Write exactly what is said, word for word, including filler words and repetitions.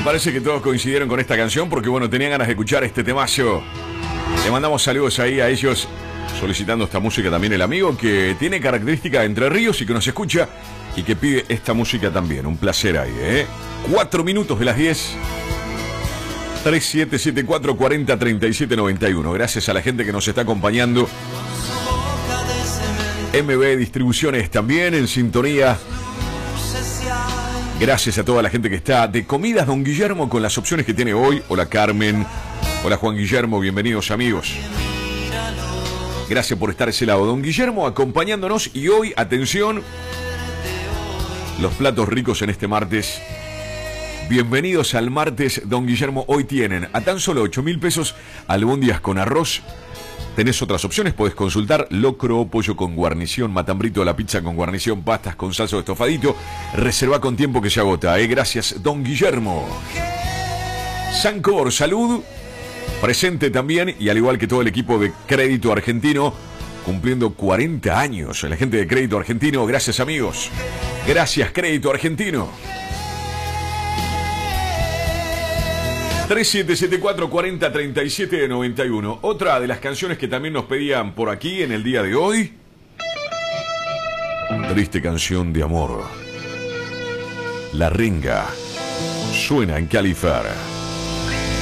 parece que todos coincidieron con esta canción porque, bueno, tenían ganas de escuchar este temazo. Le mandamos saludos ahí a ellos, solicitando esta música también el amigo que tiene característica de Entre Ríos y que nos escucha y que pide esta música también. Un placer ahí, ¿eh? Cuatro minutos de las diez. tres siete siete cuatro cuatro cero tres siete nueve uno. Gracias a la gente que nos está acompañando. M B Distribuciones también en sintonía. Gracias a toda la gente que está de Comidas Don Guillermo con las opciones que tiene hoy. Hola Carmen. Hola Juan Guillermo. Bienvenidos amigos. Gracias por estar a ese lado. Don Guillermo acompañándonos. Y hoy, atención, los platos ricos en este martes. Bienvenidos al martes, Don Guillermo. Hoy tienen a tan solo ocho mil pesos albóndigas con arroz. Tenés otras opciones, podés consultar locro, pollo con guarnición, matambrito, la pizza con guarnición, pastas con salsa de estofadito. Reserva con tiempo que se agota, ¿eh? Gracias, Don Guillermo. Sancor, salud. Presente también, y al igual que todo el equipo de Crédito Argentino, cumpliendo cuarenta años. La gente de Crédito Argentino, gracias amigos. Gracias, Crédito Argentino. tres siete siete cuatro cuatro cero tres siete nueve uno. Otra de las canciones que también nos pedían por aquí en el día de hoy. Triste canción de amor. La Renga. Suena en Califar.